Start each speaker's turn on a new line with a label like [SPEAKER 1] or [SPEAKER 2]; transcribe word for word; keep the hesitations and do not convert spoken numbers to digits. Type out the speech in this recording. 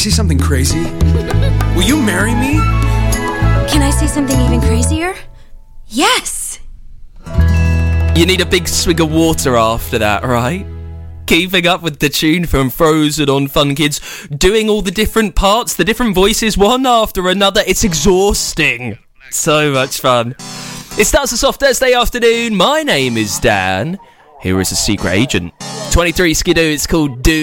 [SPEAKER 1] say something crazy? Will you marry me?
[SPEAKER 2] Can I say something even crazier? Yes!
[SPEAKER 3] You need a big swig of water after that, right? Keeping up with the tune from Frozen on Fun Kids, doing all the different parts, the different voices, one after another. It's exhausting. So much fun. It starts us off Thursday afternoon. My name is Dan. Here is a secret agent. twenty-three Skidoo, it's called Do.